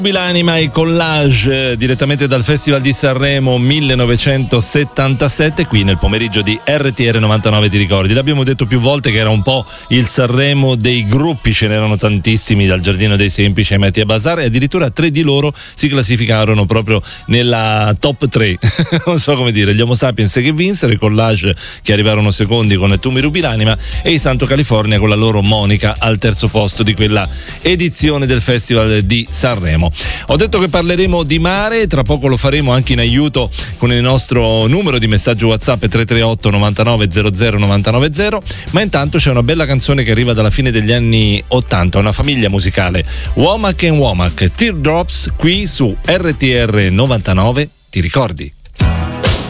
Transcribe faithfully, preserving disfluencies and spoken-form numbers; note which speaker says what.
Speaker 1: L'anima e collage direttamente dal Festival di Sanremo millenovecentosettantasette, qui nel pomeriggio di R T R novantanove. Ti ricordi? L'abbiamo detto più volte che era un po' il Sanremo dei gruppi, ce n'erano tantissimi, dal Giardino dei Semplici ai Mattia Bazar, e addirittura tre di loro si classificarono proprio nella top tre non so come dire, gli Homo Sapiens che vinsero, i Collage che arrivarono secondi con Tu mi rubi l'anima e i Santo California con la loro Monica al terzo posto di quella edizione del Festival di Sanremo. Ho detto che parleremo di mare, tra poco lo faremo anche in aiuto con il nostro numero di messaggio WhatsApp tre tre otto novantanove zero zero novantanove zero, ma intanto c'è una bella canzone che arriva dalla fine degli anni ottanta, una famiglia musicale, Womack and Womack, Teardrops, qui su R T R novantanove. Ti ricordi?